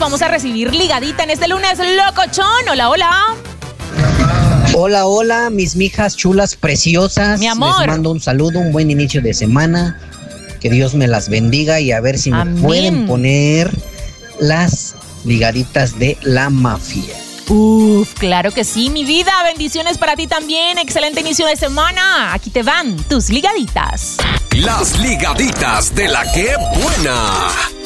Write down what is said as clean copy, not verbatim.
vamos a recibir ligadita en este lunes locochón. Hola, hola. Hola, hola, mis mijas chulas, preciosas. Mi amor. Les mando un saludo, un buen inicio de semana. Que Dios me las bendiga y a ver si Amén. me pueden poner las ligaditas de la mafia. Uf, claro que sí, mi vida. Bendiciones para ti también. Excelente inicio de semana. Aquí te van tus ligaditas. Las ligaditas de la que buena.